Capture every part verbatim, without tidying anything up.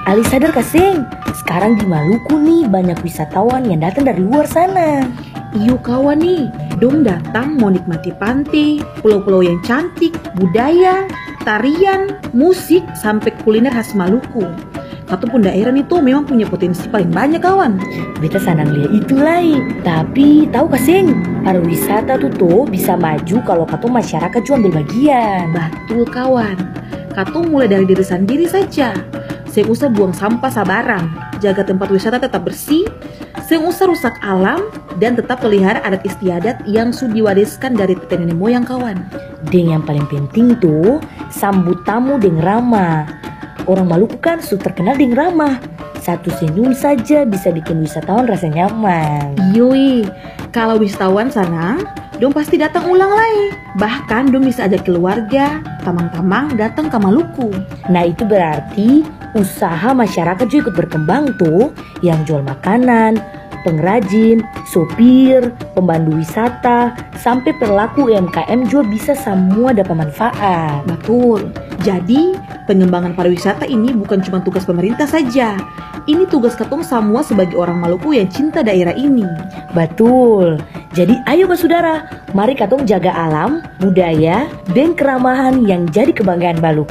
Ali sadar kasing, sekarang di Maluku nih banyak wisatawan yang datang dari luar sana. Iyo kawan nih, dong datang mau nikmati pantai, pulau-pulau yang cantik, budaya, tarian, musik, sampai kuliner khas Maluku. Satu pun daerah nih tuh memang punya potensi paling banyak kawan. Beta senang lihat itu lai. Tapi tahu kasing, pariwisata tuh tuh bisa maju kalau katong masyarakat juga ambil bagian. Betul kawan, katong mulai dari diri sendiri saja. Seng usah buang sampah sabarang, jaga tempat wisata tetap bersih, seng usah rusak alam, dan tetap pelihara adat istiadat yang sudah diwariskan dari nenek moyang kawan. Dan yang paling penting tuh, sambut tamu dengan ramah. Orang Maluku kan sudah terkenal dengan ramah. Satu senyum saja bisa bikin wisatawan rasa nyaman. Yoi, kalau wisatawan sana, dong pasti datang ulang lagi. Bahkan dong bisa ajak keluarga, tamang-tamang datang ke Maluku. Nah itu berarti usaha masyarakat juga ikut berkembang tuh, yang jual makanan, pengrajin, sopir, pemandu wisata, sampai pelaku U M K M juga bisa semua dapat manfaat. Betul. Jadi pengembangan pariwisata ini bukan cuma tugas pemerintah saja. Ini tugas katong semua sebagai orang Maluku yang cinta daerah ini. Betul. Jadi ayo saudara, mari katong jaga alam, budaya, dan keramahan yang jadi kebanggaan Maluku.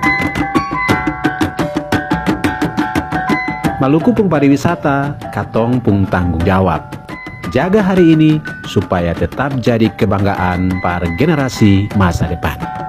Maluku pung pariwisata, katong pung tanggung jawab. Jaga hari ini supaya tetap jadi kebanggaan para generasi masa depan.